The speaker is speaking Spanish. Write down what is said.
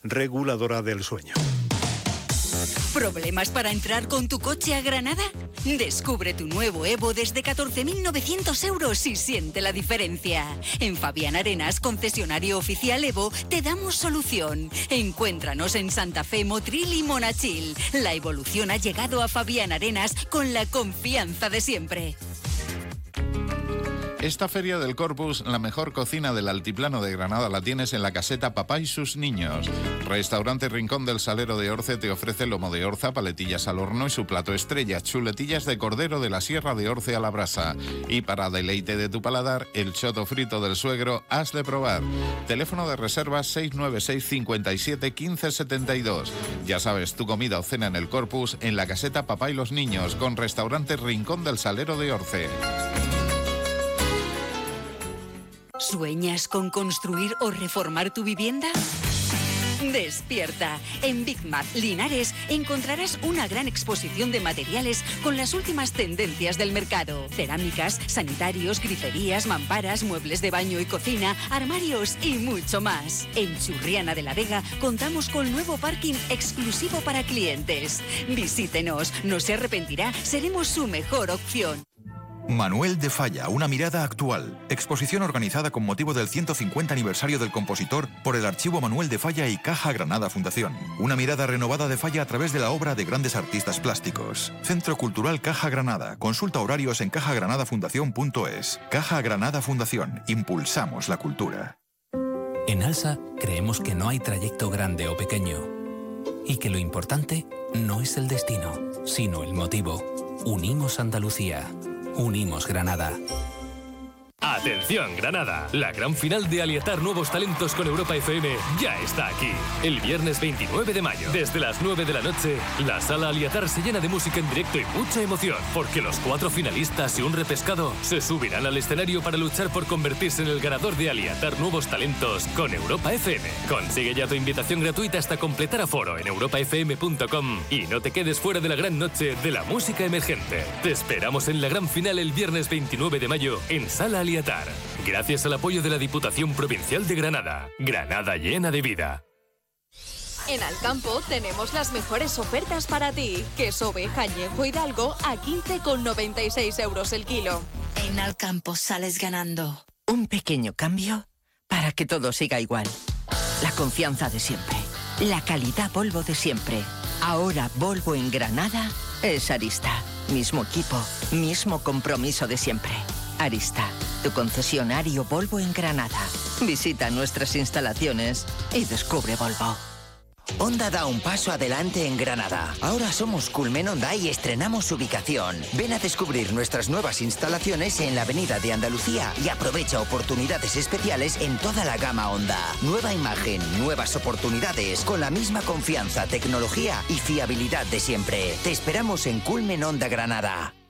reguladora del sueño. ¿Problemas para entrar con tu coche a Granada? Descubre tu nuevo Evo desde 14.900 euros y siente la diferencia. En Fabián Arenas, concesionario oficial Evo, te damos solución. Encuéntranos en Santa Fe, Motril y Monachil. La evolución ha llegado a Fabián Arenas con la confianza de siempre. Esta Feria del Corpus, la mejor cocina del altiplano de Granada la tienes en la caseta Papá y sus niños. Restaurante Rincón del Salero de Orce te ofrece lomo de orza, paletillas al horno y su plato estrella, chuletillas de cordero de la Sierra de Orce a la brasa. Y para deleite de tu paladar, el choto frito del suegro has de probar. Teléfono de reservas 696 57 15 72. Ya sabes, tu comida o cena en el Corpus en la caseta Papá y los niños con Restaurante Rincón del Salero de Orce. ¿Sueñas con construir o reformar tu vivienda? Despierta. En Big Mac Linares encontrarás una gran exposición de materiales con las últimas tendencias del mercado. Cerámicas, sanitarios, griferías, mamparas, muebles de baño y cocina, armarios y mucho más. En Churriana de la Vega contamos con nuevo parking exclusivo para clientes. Visítenos, no se arrepentirá, seremos su mejor opción. Manuel de Falla, una mirada actual. Exposición organizada con motivo del 150 aniversario del compositor por el Archivo Manuel de Falla y Caja Granada Fundación. Una mirada renovada de Falla a través de la obra de grandes artistas plásticos. Centro Cultural Caja Granada. Consulta horarios en cajagranadafundación.es. Caja Granada Fundación. Impulsamos la cultura. En ALSA creemos que no hay trayecto grande o pequeño y que lo importante no es el destino, sino el motivo. Unimos Andalucía. Unimos Granada. Atención Granada, la gran final de Aliatar Nuevos Talentos con Europa FM ya está aquí. El viernes 29 de mayo, desde las 9 de la noche, la sala Aliatar se llena de música en directo y mucha emoción, porque los 4 finalistas y un repescado se subirán al escenario para luchar por convertirse en el ganador de Aliatar Nuevos Talentos con Europa FM. Consigue ya tu invitación gratuita hasta completar aforo en europafm.com y no te quedes fuera de la gran noche de la música emergente. Te esperamos en la gran final el viernes 29 de mayo en Sala Aliatar. Gracias al apoyo de la Diputación Provincial de Granada. Granada llena de vida. En Alcampo tenemos las mejores ofertas para ti. Queso oveja añejo Hidalgo a 15,96 euros el kilo. En Alcampo sales ganando. Un pequeño cambio para que todo siga igual. La confianza de siempre. La calidad Volvo de siempre. Ahora Volvo en Granada es Arista. Mismo equipo, mismo compromiso de siempre. Arista, tu concesionario Volvo en Granada. Visita nuestras instalaciones y descubre Volvo. Honda da un paso adelante en Granada. Ahora somos Culmen Honda y estrenamos ubicación. Ven a descubrir nuestras nuevas instalaciones en la Avenida de Andalucía y aprovecha oportunidades especiales en toda la gama Honda. Nueva imagen, nuevas oportunidades, con la misma confianza, tecnología y fiabilidad de siempre. Te esperamos en Culmen Honda Granada.